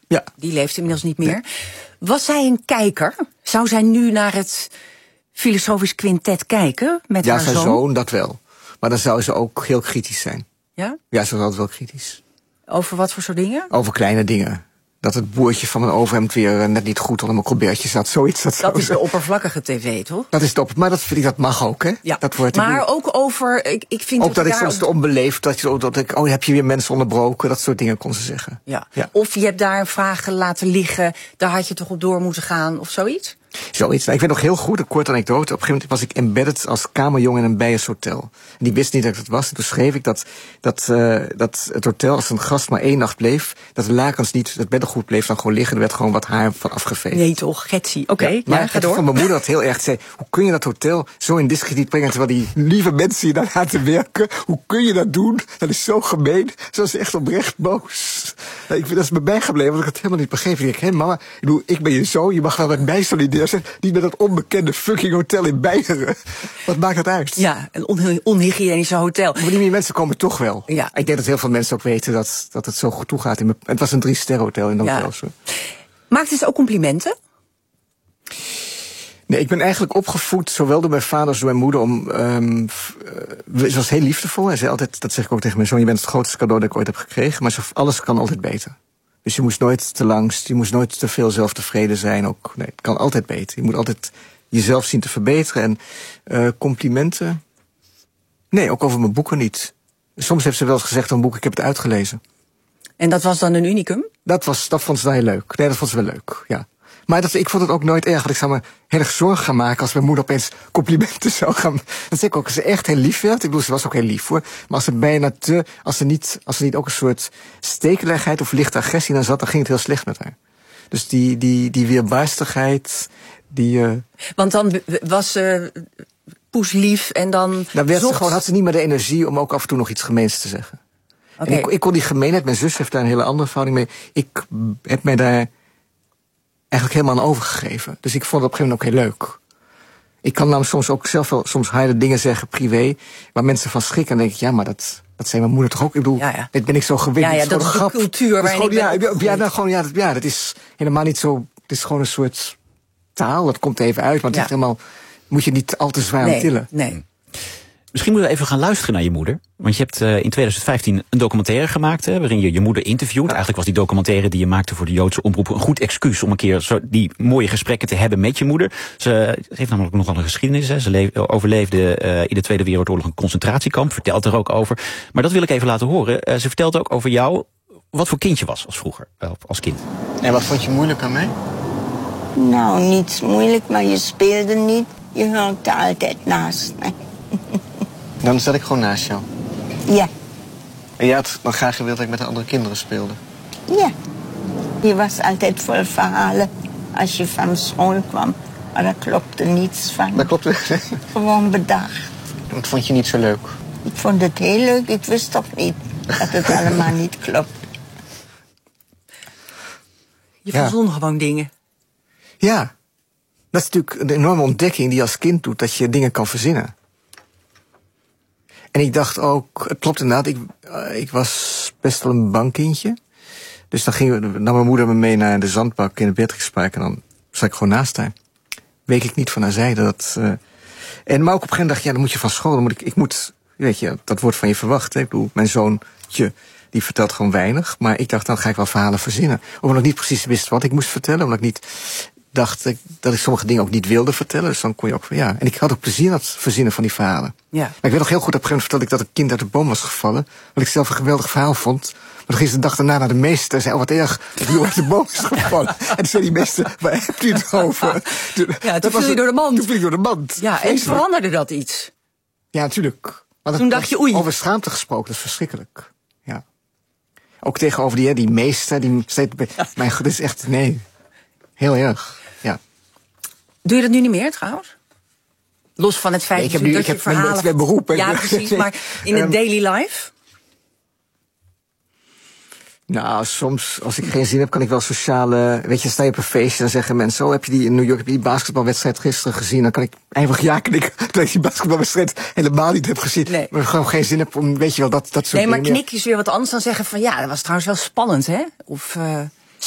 Ja. Die leeft inmiddels niet meer. Was zij een kijker? Zou zij nu naar het filosofisch quintet kijken met haar zoon? Ja, zijn zoon, dat wel. Maar dan zou ze ook heel kritisch zijn. Ja? Ja, ze was altijd wel kritisch. Over wat voor soort dingen? Over kleine dingen. Dat het boertje van mijn overhemd weer net niet goed onder mijn colbertje zat. Zoiets. Dat is de oppervlakkige tv, toch? Dat is top. Maar dat vind ik, dat mag ook, hè? Ja. Dat wordt maar ook over, ik vind ook dat ik soms te onbeleefd, heb je weer mensen onderbroken, dat soort dingen kon ze zeggen. Ja. Of je hebt daar een vraag laten liggen, daar had je toch op door moeten gaan, of zoiets? Zoiets. Nou, ik weet nog heel goed, een korte anekdote. Op een gegeven moment was ik embedded als kamerjongen in een bijershotel. En die wist niet dat ik het was. En toen schreef ik dat het hotel, als een gast maar 1 nacht bleef, dat de lakens niet, het beddengoed bleef dan gewoon liggen. Er werd gewoon wat haar van afgeveegd. Nee toch, Getsie. Oké, maar ga door. Van mijn moeder dat heel erg zei, hoe kun je dat hotel zo in diskrediet brengen, terwijl die lieve mensen hier daar laten werken? Hoe kun je dat doen? Dat is zo gemeen. Zo is echt oprecht boos. Dat is bij mij gebleven, want ik het helemaal niet begreep. Ik denk, mama, ik ben je zoon, je mag wel met mij solidair zijn. Niet met dat onbekende fucking hotel in Beieren. Wat maakt het uit? Ja, een onhygiënische hotel. Maar die mensen komen toch wel. Ja. Ik denk dat heel veel mensen ook weten dat het zo goed toegaat. Het was een 3-ster hotel in de hotels. Maakt het ook complimenten? Nee, ik ben eigenlijk opgevoed, zowel door mijn vader als door mijn moeder, ze was heel liefdevol. En zei altijd, dat zeg ik ook tegen mijn zoon, je bent het grootste cadeau dat ik ooit heb gekregen. Maar alles kan altijd beter. Dus je moest nooit te langs, je moest nooit te veel zelftevreden zijn. Nee, het kan altijd beter. Je moet altijd jezelf zien te verbeteren. En complimenten? Nee, ook over mijn boeken niet. Soms heeft ze wel eens gezegd over een boek, ik heb het uitgelezen. En dat was dan een unicum? Dat vond ze wel heel leuk. Nee, dat vond ze wel leuk, ja. Maar ik vond het ook nooit erg, want ik zou me heel erg zorgen gaan maken als mijn moeder opeens complimenten zou gaan. Dat zeg ik ook, als ze echt heel lief werd. Ik bedoel, ze was ook heel lief hoor. Maar als ze bijna als er niet ook een soort stekeligheid of lichte agressie in zat, dan ging het heel slecht met haar. Dus die weerbarstigheid, Want dan was ze poeslief en dan had ze niet meer de energie om ook af en toe nog iets gemeens te zeggen. Okay. En ik kon die gemeenheid, mijn zus heeft daar een hele andere verhouding mee. Ik heb mij daar eigenlijk helemaal aan overgegeven. Dus ik vond het op een gegeven moment ook heel leuk. Ik kan namelijk soms ook zelf wel harde dingen zeggen, privé, waar mensen van schrikken. En dan denk ik, ja, maar dat zei mijn moeder toch ook? Ik bedoel, dit ben ik zo gewend. Ja, dat is de cultuur waarin dat is helemaal niet zo. Het is gewoon een soort taal, dat komt even uit, maar het is helemaal, moet je niet al te zwaar aan tillen. Nee. Misschien moeten we even gaan luisteren naar je moeder. Want je hebt in 2015 een documentaire gemaakt, waarin je je moeder interviewt. Eigenlijk was die documentaire die je maakte voor de Joodse Omroep een goed excuus om een keer die mooie gesprekken te hebben met je moeder. Ze heeft namelijk nogal een geschiedenis. Hè. Ze overleefde in de Tweede Wereldoorlog een concentratiekamp, vertelt er ook over. Maar dat wil ik even laten horen. Ze vertelt ook over jou, wat voor kind je was als kind. En wat vond je moeilijk aan mij? Nou, niets moeilijk, maar je speelde niet. Je hukte altijd naast me. Dan zat ik gewoon naast jou? Ja. En je had dan graag gewild dat ik met de andere kinderen speelde? Ja. Je was altijd vol verhalen als je van school kwam. Maar daar klopte niets van. Dat klopte? Gewoon bedacht. En wat vond je niet zo leuk? Ik vond het heel leuk. Ik wist toch niet dat het allemaal niet klopt. Je verzon gewoon dingen. Ja. Dat is natuurlijk een enorme ontdekking die je als kind doet, dat je dingen kan verzinnen. En ik dacht ook, het klopt inderdaad, ik was best wel een bang kindje. Dus dan nam mijn moeder me mee naar de zandbak in de Beatrixpark en dan zat ik gewoon naast haar. Week ik niet van haar zijde. Maar ook op een gegeven moment dacht ik, dan moet je van school, weet je, dat wordt van je verwacht. Hè? Ik bedoel, mijn zoontje, die vertelt gewoon weinig. Maar ik dacht, dan ga ik wel verhalen verzinnen. Omdat ik niet precies wist wat ik moest vertellen, omdat ik niet dacht dat ik sommige dingen ook niet wilde vertellen. Dus dan kon je ook En ik had ook plezier aan het verzinnen van die verhalen. Ja. Maar ik weet nog heel goed, op een gegeven moment vertelde ik dat een kind uit de boom was gevallen. Wat ik zelf een geweldig verhaal vond. Maar dan ging ze de dag daarna naar de meester en zei, wat erg, dat die uit de boom is gevallen. En toen zei die meester, waar heb je het over? Toen viel je door de mand. Toen viel ik door de mand. Ja, en veranderde dat iets? Ja, natuurlijk. Maar toen dacht je, oei. Over schaamte gesproken, dat is verschrikkelijk. Ja. Ook tegenover die meester, die steeds, mijn god, dit is echt, nee, heel erg. Ja. Doe je dat nu niet meer trouwens? Los van het feit dat je verhalen... Ik heb beroep. Ja, precies, maar in het daily life? Nou, soms, als ik geen zin heb, kan ik wel sociale... Weet je, sta je op een feestje, dan zeggen mensen... heb je in New York heb je die basketbalwedstrijd gisteren gezien? Dan kan ik einfach ja knikken, dat ik die basketbalwedstrijd helemaal niet heb gezien. Nee. Maar gewoon geen zin heb om, weet je wel, dat soort dingen. Nee, maar knik is weer wat anders dan zeggen van... ja, dat was trouwens wel spannend, hè? Of...